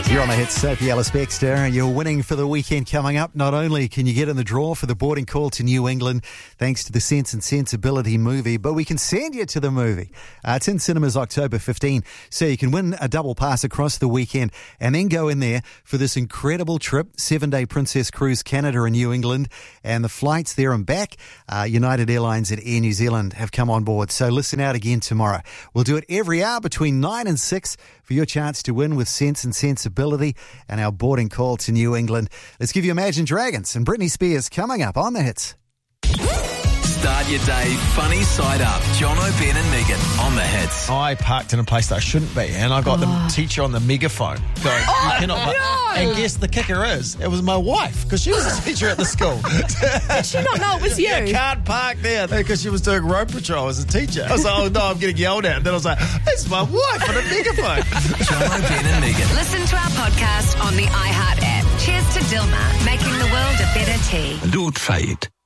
You're on the hit, Sophie Ellis-Bextor. You're winning for the weekend coming up. Not only can you get in the draw for the boarding call to New England thanks to the Sense and Sensibility movie, but we can send you to the movie. It's in cinemas October 15, so you can win a double pass across the weekend and then go in there for this incredible trip, 7-day Princess Cruise, Canada and New England, and the flights there and back. United Airlines and Air New Zealand have come on board, so listen out again tomorrow. We'll do it every hour between 9 and 6 for your chance to win with Sense and Sensibility and our boarding call to New England. Let's give you Imagine Dragons and Britney Spears coming up on the hits. Start your day funny side up. Jono, Ben and Megan on the hits. I parked in a place that I shouldn't be, and I got the teacher on the megaphone going, you cannot park. No. And guess the kicker is, it was my wife, because she was a teacher at the school. Did she not know it was you? You can't park there, because she was doing road patrol as a teacher. I was like, oh no, I'm getting yelled at. And then I was like, it's my wife on a megaphone. Jono, Ben and Megan. Listen to our podcast on the iHeart app. Cheers to Dilmah, making the world a better tea. Don't fight.